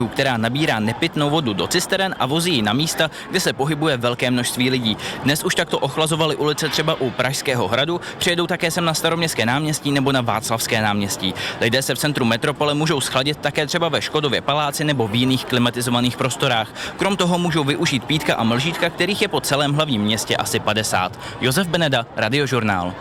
která nabírá nepitnou vodu do cisteren a vozí ji na místa, kde se pohybuje velké množství lidí. Dnes už takto ochlazovaly ulice třeba u Pražského hradu, přijedou také sem na Staroměstské náměstí nebo na Václavské náměstí. Lidé se v centru metropole můžou schladit také třeba ve Škodově paláci nebo v jiných klimatizovaných prostorách. Krom toho můžou využít pítka a mlžítka, kterých je po celém hlavním městě asi 50. Josef Beneda, Radiožurnál.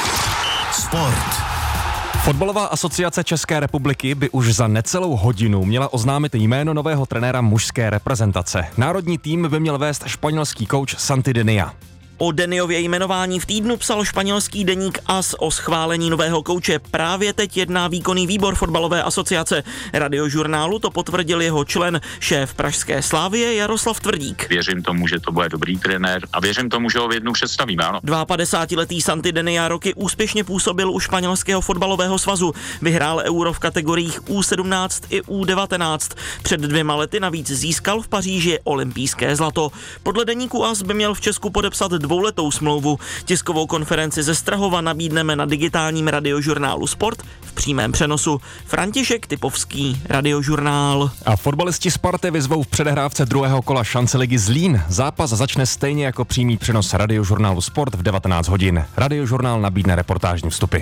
Sport. Fotbalová asociace České republiky by už za necelou hodinu měla oznámit jméno nového trenéra mužské reprezentace. Národní tým by měl vést španělský kouč Santi Denia. O Deniově jmenování v týdnu psal španělský deník AS. O schválení nového kouče právě teď jedná výkonný výbor fotbalové asociace. Radiožurnálu to potvrdil jeho člen, šéf pražské Slavie Jaroslav Tvrdík. Věřím tomu, že to bude dobrý trenér a věřím tomu, že ho v jednu představíme, ano. 52letý Santi Denia roky úspěšně působil u španělského fotbalového svazu. Vyhrál Euro v kategoriích U17 i U19. Před 2 lety navíc získal v Paříži olympijské zlato. Podle deníku AS by měl v Česku podepsat 2letou smlouvu. Tiskovou konferenci ze Strahova nabídneme na digitálním Radiožurnálu Sport v přímém přenosu. František Typovský, Radiožurnál. A fotbalisti Sparty vyzvou v předehrávce druhého kola šance ligy Zlín. Zápas začne stejně jako přímý přenos Radiožurnálu Sport v 19 hodin. Radiožurnál nabídne reportážní vstupy.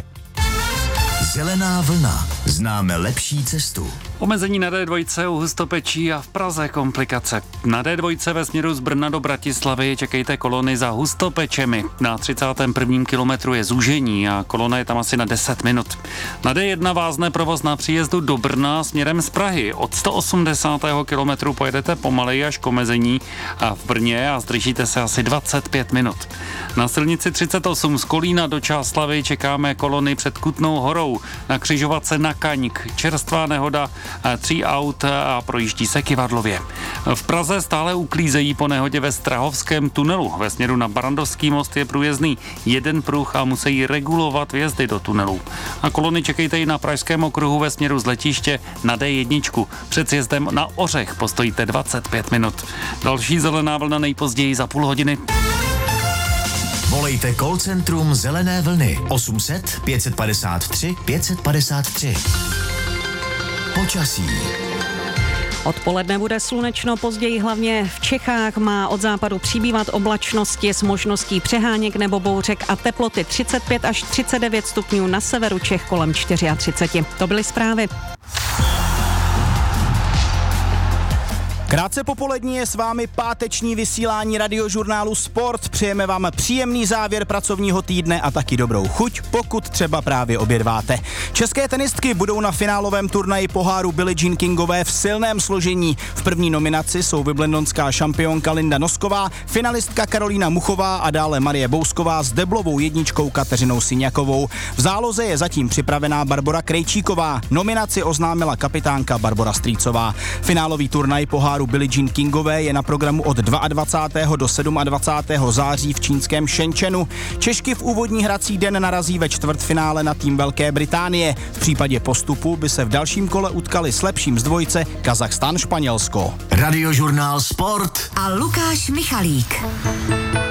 Zelená vlna. Známe lepší cestu. Omezení na D2 u Hustopečí a v Praze komplikace. Na D2 ve směru z Brna do Bratislavy čekejte kolony za Hustopečemi. Na 31. kilometru je zúžení a kolona je tam asi na 10 minut. Na D1 vázne provoz na příjezdu do Brna směrem z Prahy. Od 180. kilometru pojedete pomaleji až k omezení a v Brně a zdržíte se asi 25 minut. Na silnici 38 z Kolína do Čáslavi čekáme kolony před Kutnou Horou. Na křižovatce na Kaňk čerstvá nehoda, 3 aut a projíždí se Kyvadlově. V Praze stále uklízejí po nehodě ve Strahovském tunelu. Ve směru na Barandovský most je průjezdný 1 pruh a musí regulovat vjezdy do tunelu. A kolony čekejte i na Pražském okruhu ve směru z letiště na D1. Před sjezdem na Ořech postojíte 25 minut. Další zelená vlna nejpozději za půl hodiny. Volejte call centrum Zelené vlny 800 553 553. Počasí. Odpoledne bude slunečno, později hlavně v Čechách má od západu přibývat oblačnosti s možností přeháněk nebo bouřek a teploty 35 až 39 stupňů, na severu Čech kolem 34. To byly zprávy. Krátce popolední je s vámi páteční vysílání Radiožurnálu Sport. Přejeme vám příjemný závěr pracovního týdne a taky dobrou chuť, pokud třeba právě obědváte. České tenistky budou na finálovém turnaji poháru Billie Jean Kingové v silném složení. V první nominaci jsou wimbledonská šampionka Linda Nosková, finalistka Karolína Muchová a dále Marie Bousková s deblovou jedničkou Kateřinou Syňakovou. V záloze je zatím připravená Barbora Krejčíková. Nominaci oznámila kapitánka Barbora Strýcová. Finálový turnaj poháru Billie Jean Kingové je na programu od 22. do 27. září v čínském Shenzhenu. Češky v úvodní hrací den narazí ve čtvrtfinále na tým Velké Británie. V případě postupu by se v dalším kole utkali s lepším z dvojce Kazachstán-Španělsko. Radiožurnál Sport a Lukáš Michalík.